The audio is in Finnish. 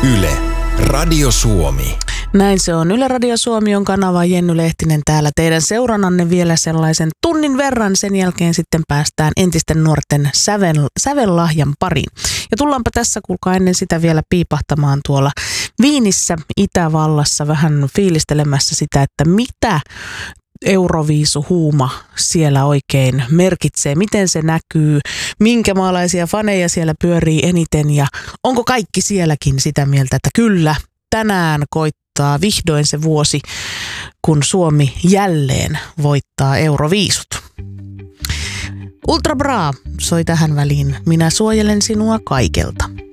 Yle, Radio Suomi. Näin se on. Yle Radio Suomi on kanava. Jenny Lehtinen täällä teidän seurannanne vielä sellaisen tunnin verran. Sen jälkeen sitten päästään entisten nuorten sävellahjan pariin. Ja tullaanpa tässä, kuulkaa, ennen sitä vielä piipahtamaan tuolla Viinissä, Itävallassa, vähän fiilistelemässä sitä, että mitä Euroviisuhuuma siellä oikein merkitsee, miten se näkyy, minkä maalaisia faneja siellä pyörii eniten ja onko kaikki sielläkin sitä mieltä, että kyllä, tänään koittaa vihdoin se vuosi, kun Suomi jälleen voittaa Euroviisut. Ultra Bra soi tähän väliin. Minä suojelen sinua kaikelta.